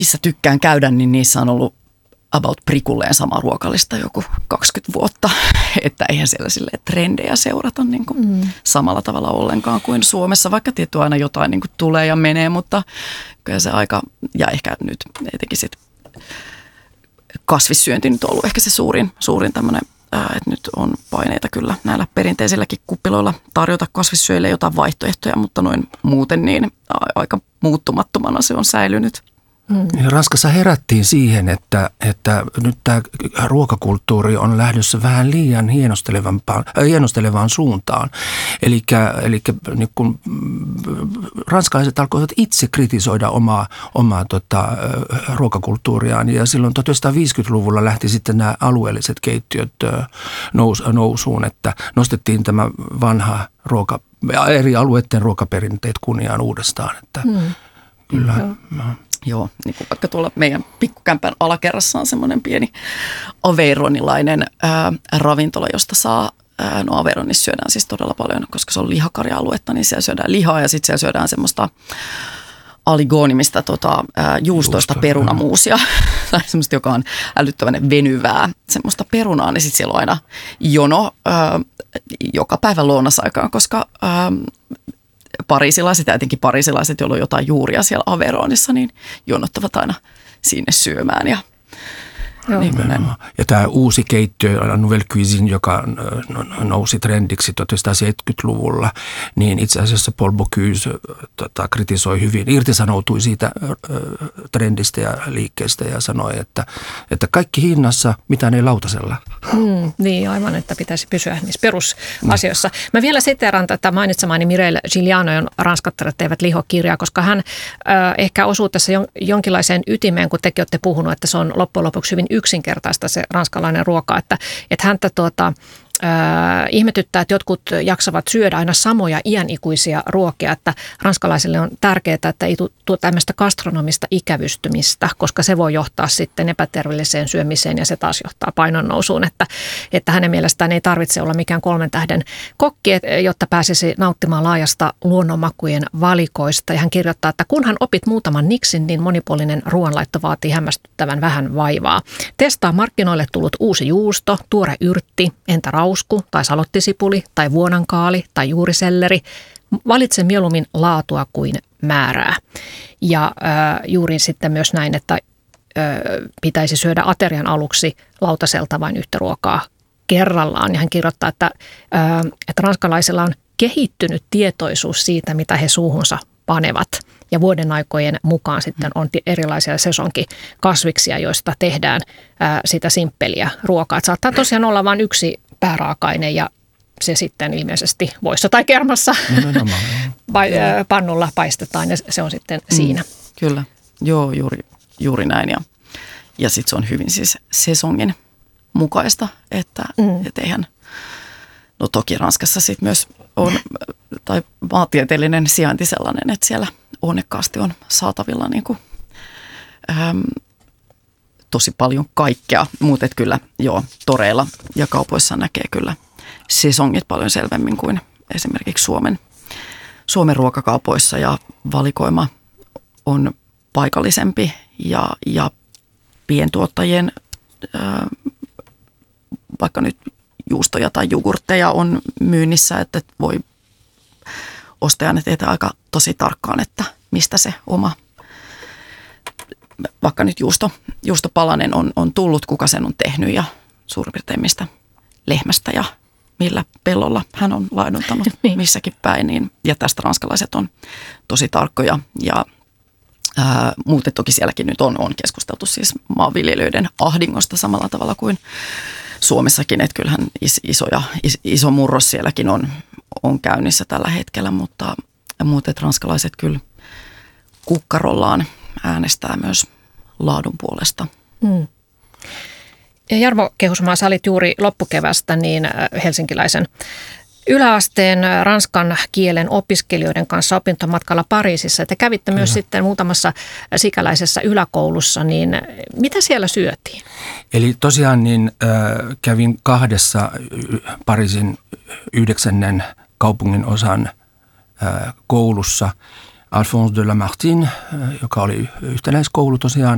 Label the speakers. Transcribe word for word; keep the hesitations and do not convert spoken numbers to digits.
Speaker 1: missä tykkään käydä, niin niissä on ollut about prikulleen sama ruokalista joku kaksikymmentä vuotta. Että eihän siellä silleen trendejä seurata niin kuin mm. samalla tavalla ollenkaan kuin Suomessa. Vaikka tietty aina jotain niin kuin tulee ja menee, mutta kyllä se aika, ja ehkä nyt etenkin sit kasvissyönti nyt on ollut ehkä se suurin, suurin tämmöinen, että nyt on paineita kyllä näillä perinteisilläkin kuppiloilla tarjota kasvissyöjille jotain vaihtoehtoja, mutta noin muuten niin aika muuttumattomana se on säilynyt.
Speaker 2: Mm. Ranskassa herättiin siihen, että, että nyt tämä ruokakulttuuri on lähdössä vähän liian hienostelevaan, äh, hienostelevaan suuntaan. Eli, eli niin kun ranskalaiset alkoivat itse kritisoida omaa, omaa tota, ruokakulttuuriaan. Ja silloin tuhatyhdeksänsataaviisikymmentäluvulla lähti sitten nämä alueelliset keittiöt nous, nousuun, että nostettiin tämä vanha ruoka, eri alueiden ruokaperinteet kunniaan uudestaan. Että mm. Kyllä. Mm.
Speaker 1: Joo, niin kuin vaikka tuolla meidän pikkukämpän alakerrassa on semmoinen pieni aveironilainen ää, ravintola, josta saa, ää, no Aveyronissa syödään siis todella paljon, koska se on lihakarja-aluetta, niin siellä syödään lihaa ja sitten siellä syödään semmoista aligoonimista tota, ää, juustoista Juusto, perunamuusia, tai semmoista, joka on älyttävän venyvää semmoista perunaa, niin sitten siellä on aina jono ää, joka päivän lounasaikaan, koska ää, pariisilaiset ja etenkin pariisilaiset, joilla on jotain juuria siellä Aveyronissa, niin jonottavat aina sinne syömään. Ja, niin
Speaker 2: ja tämä uusi keittiö, La Nouvelle Cuisine, joka nousi trendiksi tuhatyhdeksänsataaseitsemänkymmentäluvulla, niin itse asiassa Paul Bocuse tota, kritisoi hyvin, irtisanoutui siitä ö, trendistä ja liikkeestä ja sanoi, että, että kaikki hinnassa, mitään ei lautasella.
Speaker 3: Mm, niin, aivan, että pitäisi pysyä niissä perusasioissa. Mm. Mä vielä siteeran tätä mainitsemaani Mireille Gilianoon Ranskattaret teivät liho-kirjaa, koska hän äh, ehkä osuu tässä jon, jonkinlaiseen ytimeen, kun tekin olette puhunut, että se on loppujen lopuksi hyvin yksinkertaista se ranskalainen ruoka, että, että häntä tuota, äh, ihmetyttää, että jotkut jaksavat syödä aina samoja iänikuisia ruokia, että ranskalaisille on tärkeää, että ei tule tämmöistä gastronomista ikävystymistä, koska se voi johtaa sitten epäterveelliseen syömiseen ja se taas johtaa painonnousuun, että, että hänen mielestään ei tarvitse olla mikään kolmen tähden kokki, jotta pääsisi nauttimaan laajasta luonnonmakujen valikoista. Ja hän kirjoittaa, että kun hän opit muutaman niksin, niin monipuolinen ruoanlaitto vaatii hämmästyttävän vähän vaivaa. Testaa markkinoille tullut uusi juusto, tuore yrtti, entä rausku tai salottisipuli tai vuonankaali tai juuriselleri. Valitse mieluummin laatua kuin määrää. Ja äh, juuri sitten myös näin, että äh, pitäisi syödä aterian aluksi lautaselta vain yhtä ruokaa kerrallaan. Ja hän kirjoittaa, että, äh, että ranskalaisilla on kehittynyt tietoisuus siitä, mitä he suuhunsa panevat. Ja vuoden aikojen mukaan sitten on erilaisia sesonkikasviksia, joista tehdään ää, sitä simppeliä ruokaa. Et saattaa tosiaan olla vain yksi pääraaka-aine ja se sitten ilmeisesti voissa tai kermassa vai, ää, pannulla paistetaan ja se on sitten mm, siinä.
Speaker 1: Kyllä, joo juuri, juuri näin ja, ja sitten se on hyvin siis sesongin mukaista, että mm. et eihän, no toki Ranskassa sitten myös on, tai maantieteellinen sijainti sellainen, että siellä onnekkaasti on saatavilla niin kuin, äm, tosi paljon kaikkea, mutta kyllä joo, toreilla ja kaupoissa näkee kyllä sesongit paljon selvemmin kuin esimerkiksi Suomen, Suomen ruokakaupoissa ja valikoima on paikallisempi ja, ja pientuottajien ää, vaikka nyt juustoja tai jogurtteja on myynnissä, että voi ostajan tietää aika tosi tarkkaan, että mistä se oma, vaikka nyt juusto, juustopalanen on, on tullut, kuka sen on tehnyt ja suurin piirtein mistä lehmästä ja millä pellolla hän on laiduntanut missäkin päin. Niin, ja tästä ranskalaiset on tosi tarkkoja ja ää, muuten toki sielläkin nyt on, on keskusteltu siis maanviljelijöiden ahdingosta samalla tavalla kuin Suomessakin, että kyllähän iso, ja, iso murros sielläkin on, on käynnissä tällä hetkellä, mutta muuten ranskalaiset kyllä kukkarollaan äänestää myös laadun puolesta. Mm.
Speaker 3: Ja Jarmo Kehusmaa, sä olit juuri loppukevästä niin helsinkiläisen yläasteen ranskan kielen opiskelijoiden kanssa opintomatkalla Pariisissa. Te kävitte myös Kyllä. sitten muutamassa sikäläisessä yläkoulussa, niin mitä siellä syötiin?
Speaker 2: Eli tosiaan niin äh, kävin kahdessa Pariisin yhdeksännen kaupungin osan äh, koulussa. Alphonse de Lamartine, joka oli yhtenäiskoulu tosiaan,